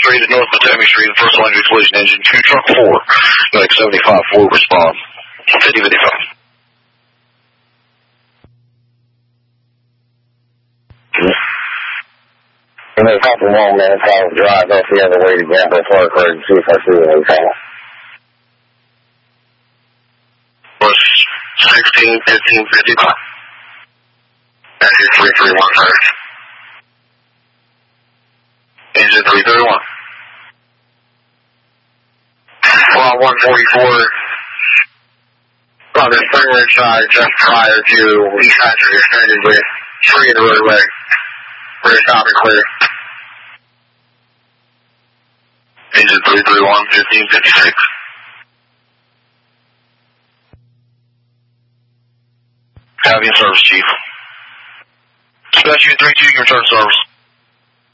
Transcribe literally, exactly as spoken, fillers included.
Street at North Potomac Street, the first line of collision engine two, truck four, like seventy-five, four, respond. fifty fifty-five. And there's something wrong, man. It's how to drive off the other way to Gamble Park Road and see if I see anything. Was sixteen, fifteen, fifty-five. That's your three three one first. Engine three thirty-one. Well, one forty-four. On the starboard side, just prior to east passenger standing with three in the roadway. We're stop and clear. Engine three three one, fifteen fifty-six. Have your service, Chief. Special three two, your return service.